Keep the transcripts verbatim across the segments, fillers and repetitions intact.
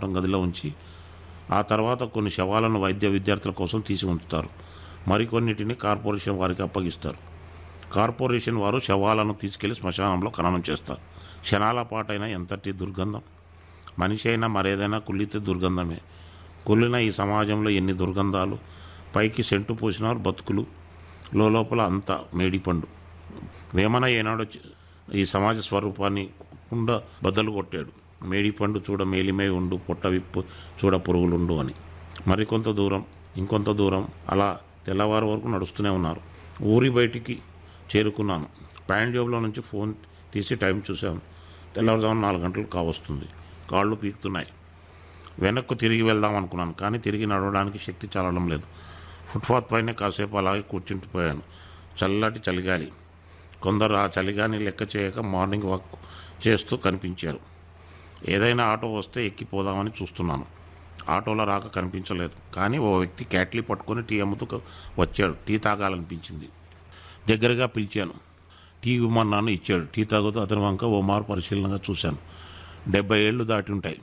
Postmortem గదిలో ఉంచి ఆ తర్వాత కొన్ని శవాలను వైద్య విద్యార్థుల కోసం తీసి ఉంచుతారు. మరికొన్నిటిని కార్పొరేషన్ వారికి అప్పగిస్తారు. కార్పొరేషన్ వారు శవాలను తీసుకెళ్లి శ్మశానంలో ఖననం చేస్తారు. క్షణాల పాటైనా ఎంతటి దుర్గంధం! మనిషి అయినా మరేదైనా కుళ్ళితే దుర్గంధమే. కుళ్ళిన ఈ సమాజంలో ఎన్ని దుర్గంధాలు! పైకి సెంటు పోసిన బతుకులు, లోపల అంతా మేడిపండు. వేమన ఏనాడో ఈ సమాజ స్వరూపాన్ని కుండ బద్దలు కొట్టాడు. మేడిపండు చూడ మేలిమై ఉండు, పొట్ట విప్పు చూడ పురుగులుండు అని. మరికొంత దూరం, ఇంకొంత దూరం, అలా తెల్లవారు వరకు నడుస్తూనే ఉన్నారు. ఊరి బయటికి చేరుకున్నాను. ప్యాంట్ జేబులో నుంచి ఫోన్ తీసి టైం చూశాను. తెల్లవారుజామున నాలుగు గంటలు కావస్తుంది. కాళ్ళు పీకుతున్నాయి. వెనక్కు తిరిగి వెళ్దాం అనుకున్నాను, కానీ తిరిగి నడవడానికి శక్తి చాలడం లేదు. ఫుట్పాత్ పైన కాసేపు అలాగే కూర్చుంటిపోయాను. చల్లటి చలిగాలి. కొందరు ఆ చలిగాని లెక్క చేయక మార్నింగ్ వాక్ చేస్తూ కనిపించారు. ఏదైనా ఆటో వస్తే ఎక్కిపోదామని చూస్తున్నాను. ఆటోలో రాక కనిపించలేదు. కానీ ఓ వ్యక్తి క్యాట్లీ పట్టుకొని టీ అమ్ముతూ వచ్చాడు. టీ తాగాలనిపించింది. దగ్గరగా పిలిచాను. టీ ఇవ్వమన్నాను, ఇచ్చాడు. టీ తాగుతూ అతని వంక ఓ మారు పరిశీలనగా చూశాను. డెబ్బై ఏళ్ళు దాటి ఉంటాయి.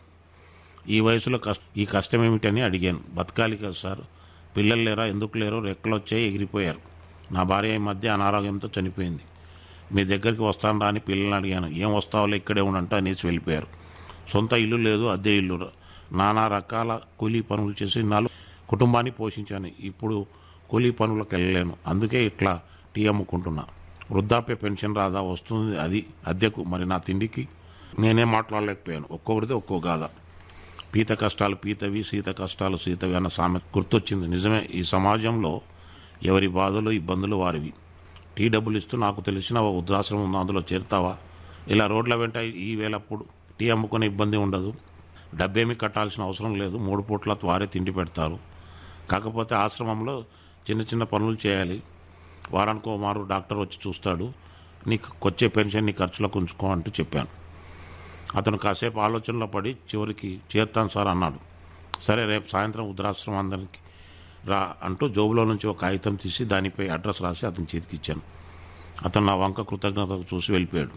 ఈ వయసులో కష్ట ఈ కష్టం ఏమిటని అడిగాను. బతకాలి కదా సార్. పిల్లలు లేరా? ఎందుకు లేరో? రెక్కలు వచ్చాయి, ఎగిరిపోయారు. నా భార్య ఈ మధ్య అనారోగ్యంతో చనిపోయింది. మీ దగ్గరికి వస్తాను రా అని పిల్లల్ని అడిగాను. ఏం వస్తావులే, ఇక్కడే ఉండంట అనేసి వెళ్ళిపోయారు. సొంత ఇల్లు లేదు, అద్దె ఇల్లు. నానా రకాల కూలీ పనులు చేసి నాలుగు కుటుంబాన్ని పోషించాను. ఇప్పుడు కూలీ పనులకు వెళ్ళలేను. అందుకే ఇట్లా టీ అమ్ముకుంటున్నా. వృద్ధాప్య పెన్షన్ రాదా? వస్తుంది, అది అద్దెకు. మరి నా తిండికి నేనే మాట్లాడలేకపోయాను. ఒక్కొక్కడితే ఒక్కో గాథ. పీత కష్టాలు పీతవి, సీత కష్టాలు సీతవి అన్న సామెత గుర్తొచ్చింది. నిజమే, ఈ సమాజంలో ఎవరి బాధలు ఇబ్బందులు వారివి. టీ డబ్బులు ఇస్తూ నాకు తెలిసిన ఓ వృద్ధాశ్రమం ఉంది, అందులో చేరుతావా? ఇలా రోడ్ల వెంట ఈ వేళప్పుడు టీ అమ్ముకునే ఇబ్బంది ఉండదు. డబ్బేమీ కట్టాల్సిన అవసరం లేదు. మూడు పూట్ల వారే తిండి పెడతారు. కాకపోతే ఆశ్రమంలో చిన్న చిన్న పనులు చేయాలి. వారానికో మారు డాక్టర్ వచ్చి చూస్తాడు. నీకు వచ్చే పెన్షన్ నీ ఖర్చులకు ఉంచుకో అంటూ చెప్పాను. అతను కాసేపు ఆలోచనలో పడి చివరికి చేరుతాను సార్ అన్నాడు. సరే, రేపు సాయంత్రం వృద్ధాశ్రమం అందరికి రా అంటూ జోబులో నుంచి ఒక కాగితం తీసి దానిపై అడ్రస్ రాసి అతని చేతికి ఇచ్చాను. అతను నా వంక కృతజ్ఞతకు చూసి వెళ్ళిపోయాడు.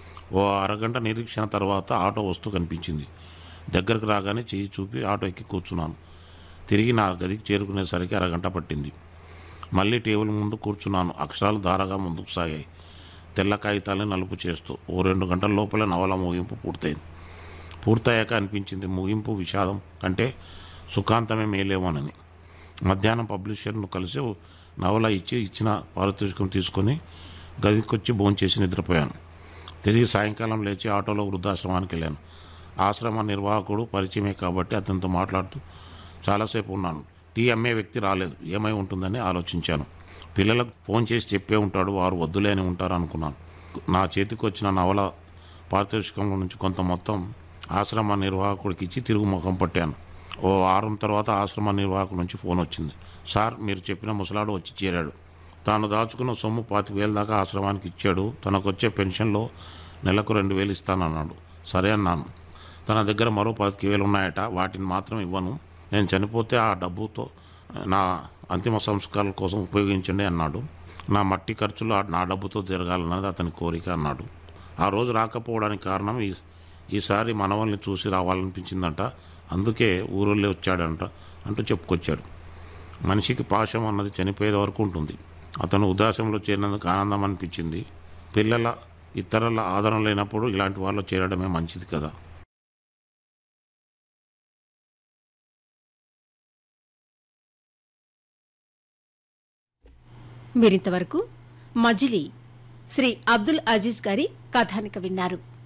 ఓ అరగంట నిరీక్షణ తర్వాత ఆటో వస్తూ కనిపించింది. దగ్గరకు రాగానే చెయ్యి చూపి ఆటో ఎక్కి కూర్చున్నాను. తిరిగి నా గదికి చేరుకునేసరికి అరగంట పట్టింది. మళ్ళీ టేబుల్ ముందు కూర్చున్నాను. అక్షరాలు ధారగా ముందుకు సాగాయి. తెల్ల కాగితాలని నలుపు చేస్తూ ఓ రెండు గంటల లోపల నవల ముగింపు పూర్తయింది. పూర్తయ్యాక అనిపించింది ముగింపు విషాదం కంటే సుఖాంతమే మేలేమోనని. మధ్యాహ్నం పబ్లిషర్ను కలిసి నవల ఇచ్చి ఇచ్చిన పారితోషికం తీసుకొని గదికొచ్చి భోంచేసి నిద్రపోయాను. తిరిగి సాయంకాలం లేచి ఆటోలో వృద్ధాశ్రమానికి వెళ్ళాను. ఆశ్రమ నిర్వాహకుడు పరిచయమే కాబట్టి అతనితో మాట్లాడుతూ చాలాసేపు ఉన్నాను. టీ అమ్మే వ్యక్తి రాలేదు. ఏమై ఉంటుందని ఆలోచించాను. పిల్లలకు ఫోన్ చేసి చెప్పే ఉంటాడు, వారు వద్దులే అని ఉంటారు అనుకున్నాను. నా చేతికి వచ్చిన నవల పారితోషికంలో నుంచి కొంత మొత్తం ఆశ్రమ నిర్వాహకుడికి ఇచ్చి తిరుగు ముఖం పట్టాను. ఓ వారం తర్వాత ఆశ్రమ నిర్వాహకుడి నుంచి ఫోన్ వచ్చింది. సార్, మీరు చెప్పిన ముసలాడు వచ్చి చేరాడు. తాను దాచుకున్న సొమ్ము పాతిక వేల దాకా ఆశ్రమానికి ఇచ్చాడు. తనకొచ్చే పెన్షన్లో నెలకు రెండు వేలు ఇస్తానన్నాడు. సరే అన్నాను. తన దగ్గర మరో పాతిక వేలు ఉన్నాయట, వాటిని మాత్రం ఇవ్వను. నేను చనిపోతే ఆ డబ్బుతో నా అంతిమ సంస్కారాల కోసం ఉపయోగించండి అన్నాడు. నా మట్టి ఖర్చులు నా డబ్బుతో జరగాలన్నది అతని కోరిక అన్నాడు. ఆ రోజు రాకపోవడానికి కారణం ఈ ఈసారి మనవల్ని చూసి రావాలనిపించిందంట, అందుకే ఊరోళ్ళే వచ్చాడంట అంటూ చెప్పుకొచ్చాడు. మనిషికి పాశం అన్నది చనిపోయే వరకు ఉంటుంది. అతను ఉదాసంలో చేరినందుకు ఆనందం అనిపించింది. పిల్లల ఇతరుల ఆదరణ లేనప్పుడు ఇలాంటి వాళ్ళు చేరడమే మంచిది కదా. మీరింతవరకు మజిలీ శ్రీ అబ్దుల్ అజీజ్ గారి కథానిక విన్నారు.